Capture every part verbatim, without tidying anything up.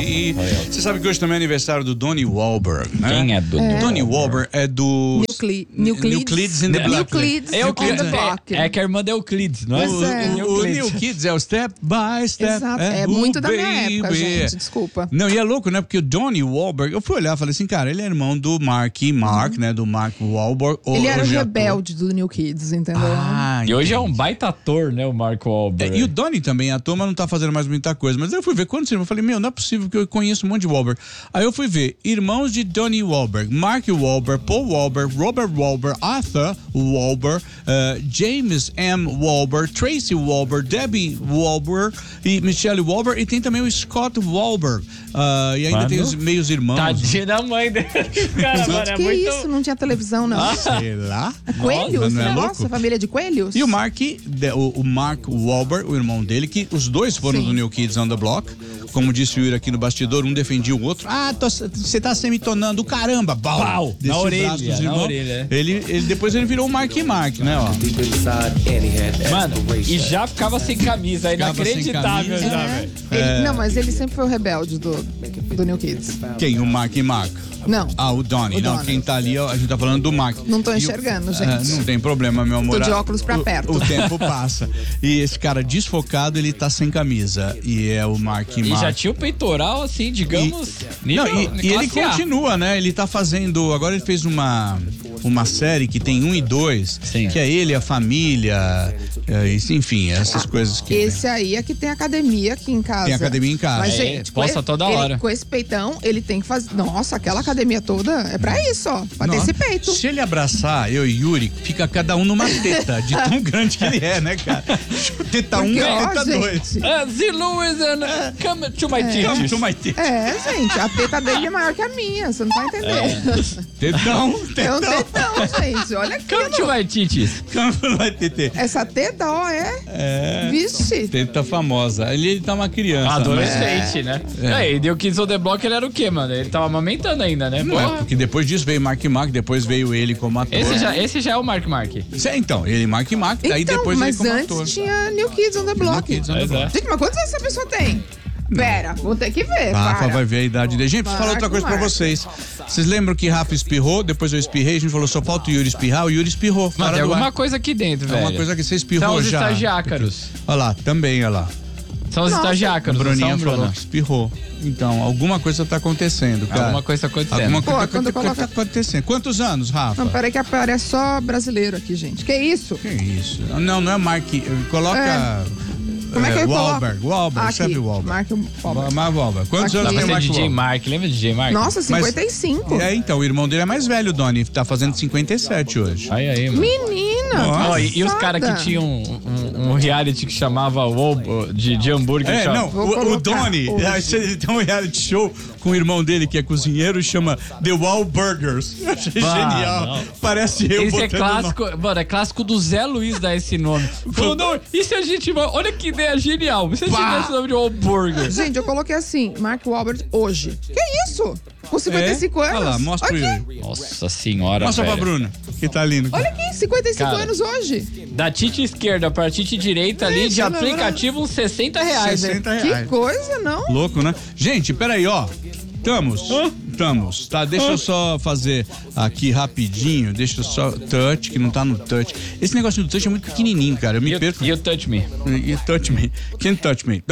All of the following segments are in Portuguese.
E você sabe que hoje também é aniversário do Donnie Wahlberg, né? Quem é Donnie? É. Donnie Wahlberg é do Euclides. Euclides in the Block. Euclides É, on Euclides, the block. é, é que a irmã da Euclides, não é? Pois é. O, o New Kids é o Step by Step. Exato. É, muito oh, da minha baby. época, gente. Desculpa. Não, e é louco, né? Porque o Donnie Wahlberg, eu fui olhar e falei assim, cara, ele é irmão do Mark e Mark, né? Do Mark Wahlberg. Ele era o hoje é rebelde do New Kids, entendeu? Ah, E hoje é um entendi. baita ator, né, o Mark Wahlberg. É, e o Donnie também é ator, mas não tá fazendo mais muita coisa. Mas eu fui ver quando eu falei, meu, não é possível que eu conheço um monte de Wahlberg. Aí eu fui ver, irmãos de Donnie Wahlberg, Mark Wahlberg, Paul Wahlberg, Robert Wahlberg, Arthur Wahlberg, uh, James M. Wahlberg, Tracy Wahlberg, Debbie Wahlberg e Michelle Wahlberg. E tem também o Scott Wahlberg. Uh, e ainda Mano, tem os meios irmãos. Tadinha da mãe dele. Cara, mano, é Que muito... isso? Não tinha televisão, não. Sei lá. Coelhos? não é Nossa, louco? família de coelhos? E o Mark, o, o Mark Wahlberg, o irmão dele, que os dois foram Sim. do New Kids on the Block. Como disse o Yuri aqui no bastidor, um defendia o outro. Ah, você tá semitonando, caramba, bau! Pau, Descia na o orelha, braço dos na irmãos. orelha. Ele, ele, depois ele virou o Mark e Mark, né, ó. Mano, e já ficava sem camisa, é Ficava sem inacreditável camisa. já, É. velho. Ele- Não, mas ele sempre foi o rebelde do, do New Kids. Quem? O Mark e Mark? Não. Ah, o Donnie. O Não, Donnie. quem tá ali, ó, a gente tá falando do Mark. Não tô E o- enxergando, gente. Ah, não tem problema, meu amor. Tô de óculos pra O- perto. O, tempo passa. E esse cara desfocado, ele tá sem camisa. E é o Mark e E Mark. já tinha o peitoral, assim, digamos, nível, Não, e, e ele classe A. continua, né? Ele tá fazendo. Agora ele fez uma, uma série que tem um e dois, Sim. que é ele, a família, é, isso, enfim, essas coisas que. Esse aí é que tem academia aqui em casa. Tem academia em casa. Mas, É, gente, posta com e- toda ele- hora. Com esse peitão, ele tem que fazer. Nossa, aquela academia toda é pra isso, ó. Pra ter Nossa, esse peito. Se ele abraçar eu e Yuri, fica cada um numa teta, de tão grande que ele é, né, cara? Teta um Porque, e ó, teta gente, dois. Ah, Z. Lewis and come to my Come titties. to my teta. É, gente, a teta dele é maior que a minha, você não tá entendendo. Tetão, É um tetão. tetão, gente. Olha aqui. Come to my titties. Come to my teta. Essa teta, ó, é. É. Vixe. Teta famosa. Ele, ele tá uma criança. Adolescente, né? É. É, e deu Kids on the Block, ele era o quê, mano? Ele tava amamentando ainda, né? Não é, Porra. porque depois disso veio Mark e Mark, depois veio ele como ator. Esse já, esse já é o Mark Mark. É, então, ele Mark e Mark, daí Então, depois mas ele como antes ator. tinha New Kids on the Block. Kids on the Pois Block. é. Gente, mas quantos anos essa pessoa tem? Pera, vou ter que ver. Rafa para. vai ver a idade dele. Gente, preciso falar outra coisa pra Marco. vocês. Vocês lembram que Rafa espirrou, depois eu espirrei, a gente falou, só falta o Yuri espirrar, o Yuri espirrou. Mano, fora tem do alguma ar. coisa aqui dentro, É velho. uma coisa que você espirrou São os já. estagiácaros. Olha lá, também, olha lá. São os Nossa. estagiácaros, A não Bruninha são, falou, Bruno? espirrou. Então, alguma coisa tá acontecendo, cara. Alguma coisa tá acontecendo. Alguma Pô, coisa quando tá coloca- acontecendo. Quantos anos, Rafa? Não, peraí que aparece só brasileiro aqui, gente. Que isso? Que isso? Não, não é Mark. Coloca. É. Como é que eu Wahlberg, coloco? Wahlberg, Aqui, sabe Wahlberg. Mark Wahlberg. Mark Wahlberg. Quantos Aqui. anos Dá tem pra Mark ser D J Wahlberg? Mark, lembra de D J Mark? Nossa, Mas- cinquenta e cinco. É, então, o irmão dele é mais velho, Donnie. Tá fazendo cinquenta e sete hoje. Aí, aí, mano. Menina! Nossa. Ó, e, e os passada. caras que tinham um, um- um reality que chamava Wo- de, de hambúrguer. É, chama- não, Vou o, o colocar Donnie, hoje. ele tem um reality show com o irmão dele, que é cozinheiro, chama The Wahlburgers. Eu achei Bah, genial. não. Parece eu Esse é botando o nome. clássico, mano, é clássico do Zé Luiz dar esse nome. Falou, não, e se a gente. Olha que ideia genial. Se a gente Pá. tivesse o nome de hambúrguer. Gente, eu coloquei assim, Mark Wahlberg hoje. Que isso? Com cinquenta e cinco É? anos? Olha lá, mostra pro Olha Yuri. aqui. Nossa senhora, Mostra pra velho. Bruna, que tá lindo. Olha aqui, cinquenta e cinco Cara. anos hoje. Da tite esquerda pra tite direita ali, Isso, de né, aplicativo, uns sessenta reais. né? sessenta Que reais. coisa, não? Louco, né? Gente, peraí, ó. Estamos. Estamos. Tá, deixa eu só fazer aqui rapidinho. Deixa eu só. Touch, que não tá no touch. Esse negócio do touch é muito pequenininho, cara. Eu me E o- perco. E o Touch Me. E touch me. Quem touch me?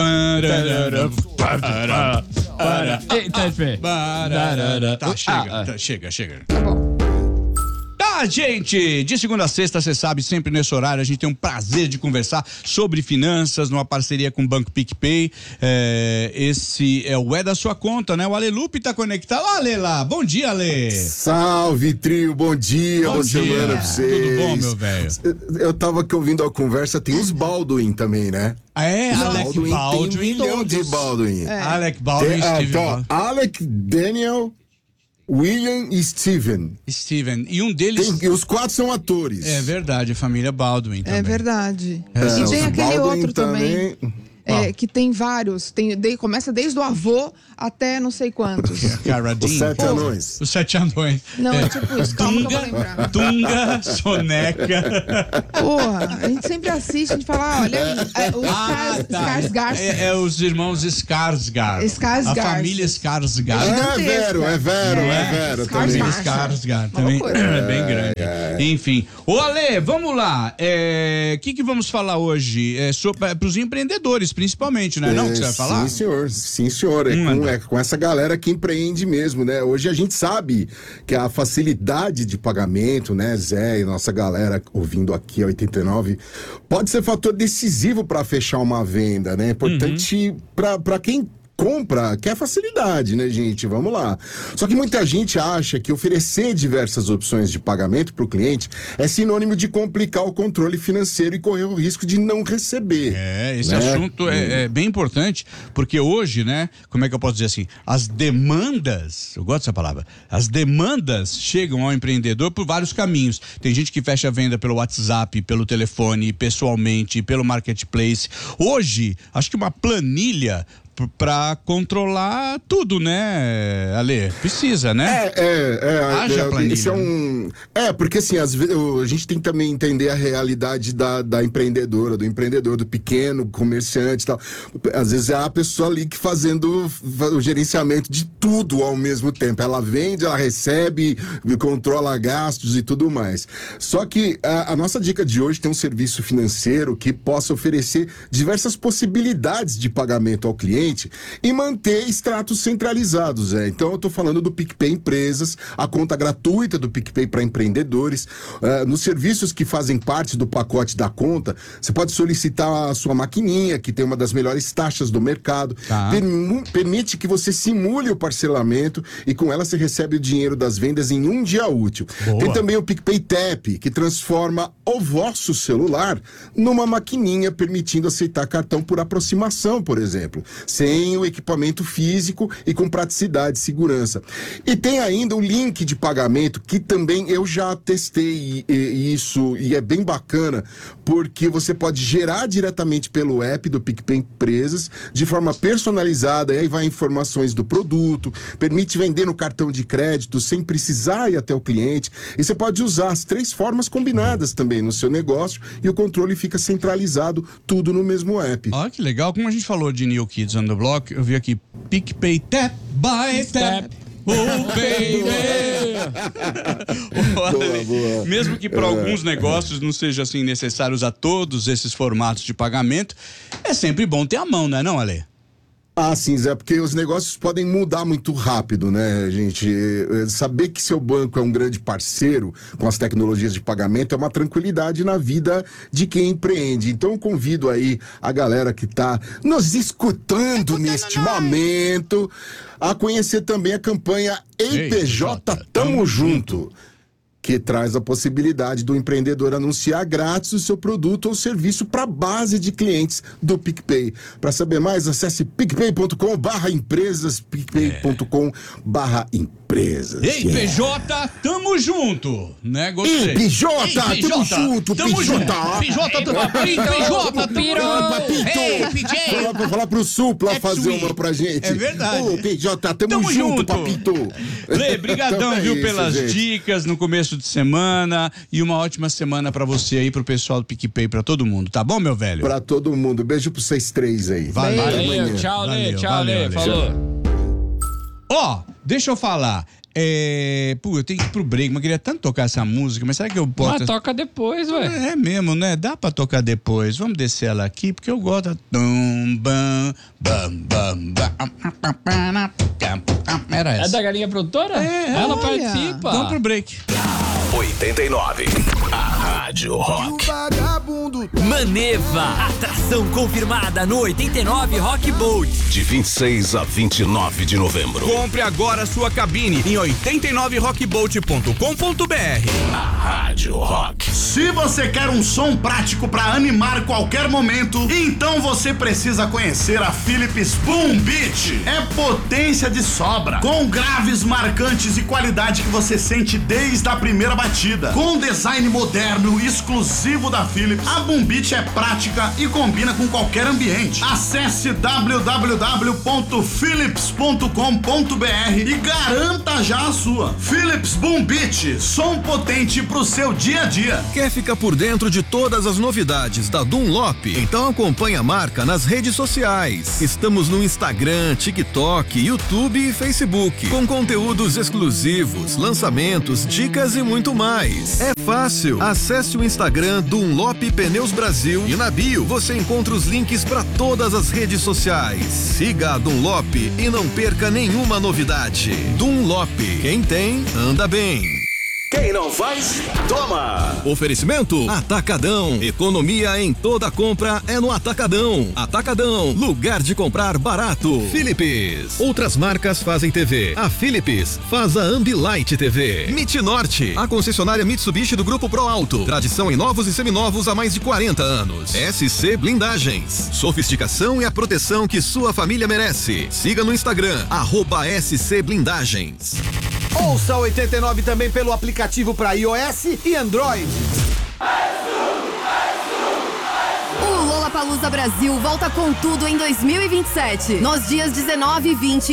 Ei, Touch Me. Tá, chega, Ah, ah. tá, chega, chega. Tá bom. Tá, gente, de segunda a sexta, você sabe, sempre nesse horário a gente tem um prazer de conversar sobre finanças, numa parceria com o Banco PicPay. É, esse é o É da Sua Conta, né? O Ale Lupe tá conectado. Ó, Ale lá, bom dia, Ale. Salve, trio, bom dia, Bom boa dia. semana pra vocês. Tudo bom, meu velho? Eu tava aqui ouvindo a conversa, tem os Baldwin também, né? Ah, é, Os Alec tem um Baldwin. milhão de todos. Baldwin. Alec Baldwin Tem, e ah, Steve então, Baldwin. Alec, Daniel, William e Steven. Steven. E um deles... Tem- e os quatro são atores. É verdade, a família Baldwin também. É verdade. É, e os tem aquele Baldwin outro também. é, Oh. que tem vários. Tem, de, começa desde o avô até não sei quantos. Os sete anões. Os sete anões. Não, é tipo isso, calma que eu vou Tunga, lembrar. Tunga, Soneca. Porra, a gente sempre assiste, a gente fala, ah, olha aí, é, os Ah, Skars- tá. Skarsgård. É, é os irmãos Skarsgård. Skarsgård. A família Skarsgård. É Gigantesca. Vero, é Vero, é Vero Skarsgård. também. Família Skarsgård também loucura. é bem grande. Enfim. Ô, Ale, vamos lá. O que, que vamos falar hoje? É para os empreendedores, principalmente, né? Não, que você vai falar? Sim, senhor. Sim, senhor. É, Hum, com, é com essa galera que empreende mesmo, né? Hoje a gente sabe que a facilidade de pagamento, né, Zé e nossa galera ouvindo aqui a oitenta e nove, pode ser fator decisivo para fechar uma venda, né? Importante Uhum. para quem compra, quer facilidade, né, gente? Vamos lá. Só que muita gente acha que oferecer diversas opções de pagamento para o cliente é sinônimo de complicar o controle financeiro e correr o risco de não receber. É, esse né? assunto é, é bem importante, porque hoje, né, como é que eu posso dizer assim, as demandas, eu gosto dessa palavra, as demandas chegam ao empreendedor por vários caminhos. Tem gente que fecha a venda pelo WhatsApp, pelo telefone, pessoalmente, pelo marketplace. Hoje, acho que uma planilha para controlar tudo, né, Ale? Precisa, né? É, é, é. Haja é, planilha, isso é um. É, porque assim, às vezes, a gente tem que também entender a realidade da, da empreendedora, do empreendedor, do pequeno comerciante e tal. Às vezes é a pessoa ali que fazendo o gerenciamento de tudo ao mesmo tempo. Ela vende, ela recebe, controla gastos e tudo mais. Só que a, a nossa dica de hoje tem um serviço financeiro que possa oferecer diversas possibilidades de pagamento ao cliente e manter extratos centralizados. É. Então eu estou falando do PicPay Empresas, a conta gratuita do PicPay para empreendedores. Uh, nos serviços que fazem parte do pacote da conta, você pode solicitar a sua maquininha, que tem uma das melhores taxas do mercado. Tá. Perm- permite que você simule o parcelamento e com ela você recebe o dinheiro das vendas em um dia útil. Boa. Tem também o PicPay Tap, que transforma o vosso celular numa maquininha, permitindo aceitar cartão por aproximação, por exemplo, sem o equipamento físico e com praticidade e segurança. E tem ainda o link de pagamento, que também eu já testei e, e isso, e é bem bacana, porque você pode gerar diretamente pelo app do PicPay Empresas, de forma personalizada, e aí vai informações do produto, permite vender no cartão de crédito sem precisar ir até o cliente, e você pode usar as três formas combinadas também no seu negócio, e o controle fica centralizado, tudo no mesmo app. Olha que legal, como a gente falou de New Kids on the Block, eu vi aqui PicPay Tap by Tap. Oh, baby! Boa, boa. Mesmo que para alguns negócios não seja assim necessário usar todos esses formatos de pagamento, é sempre bom ter a mão, não é não, Ale? Ah, sim, Zé, porque os negócios podem mudar muito rápido, né, gente? Saber que seu banco é um grande parceiro com as tecnologias de pagamento é uma tranquilidade na vida de quem empreende. Então, eu convido aí a galera que está nos escutando neste momento a conhecer também a campanha Ei P J, Tamo Junto, que traz a possibilidade do empreendedor anunciar grátis o seu produto ou serviço para a base de clientes do PicPay. Para saber mais, acesse picpay ponto com barra empresas, picpay ponto com barra empresas. Ei, P J, tamo junto, né? Gostei. Ei, P J, tamo junto, tamo P J. junto. P J, tamo P J, tamo junto. Ei, P J. Falar, pra falar pro Supla É fazer sweet. uma pra gente. É verdade. Ô, P J, tamo, Tamo junto, junto. papito. Lê, brigadão, Então é viu, isso, pelas gente. dicas no começo de semana e uma ótima semana pra você aí, pro pessoal do PicPay, pra todo mundo, tá bom, meu velho? Pra todo mundo. Beijo pra vocês três aí. Valeu. Até Valeu, amanhã. tchau, Lê, Valeu, tchau, valeu, Lê, Ale. falou. Ó, deixa eu falar. É. Pô, eu tenho que ir pro break, mas eu queria tanto tocar essa música, mas será que eu boto. Mas toca depois, ué. É mesmo, né? Dá pra tocar depois. Vamos descer ela aqui, porque eu gosto. Tum, bam, bam, bam, bam. Era É essa. da Galinha Produtora? É, Ela olha. participa. Vamos pro break. oitenta e nove. A Rádio Rock. Maneva, atração confirmada no oitenta e nove Rock Boat. De vinte e seis a vinte e nove de novembro. Compre agora sua cabine em oitenta e nove rock boat ponto com ponto b r. A Rádio Rock. Se você quer um som prático para animar qualquer momento, então você precisa conhecer a Philips Boom Beat. É potência de sobra, com graves marcantes e qualidade que você sente desde a primeira batida. Com design moderno exclusivo da Philips, a Boom Boom Beach é prática e combina com qualquer ambiente. Acesse w w w ponto philips ponto com ponto b r e garanta já a sua. Philips Boom Beach, som potente pro seu dia a dia. Quer ficar por dentro de todas as novidades da Dunlop? Então acompanhe a marca nas redes sociais. Estamos no Instagram, TikTok, YouTube e Facebook, com conteúdos exclusivos, lançamentos, dicas e muito mais. É fácil. Acesse o Instagram Dunlop Pneus Brasil e na bio você encontra os links para todas as redes sociais. Siga a Dunlop e não perca nenhuma novidade. Dunlop, quem tem, anda bem. Quem não faz, toma! Oferecimento Atacadão. Economia em toda compra é no Atacadão. Atacadão, lugar de comprar barato. Philips. Outras marcas fazem T V. A Philips faz a Ambilight T V. Mitnorte, a concessionária Mitsubishi do Grupo Pro Alto. Tradição em novos e seminovos há mais de quarenta anos. S C Blindagens. Sofisticação e a proteção que sua família merece. Siga no Instagram, arroba S C Blindagens. Ouça o oitenta e nove também pelo aplicativo para iOS e Android. O Lollapalooza Brasil volta com tudo em dois mil e vinte e sete. Nos dias dezenove e vinte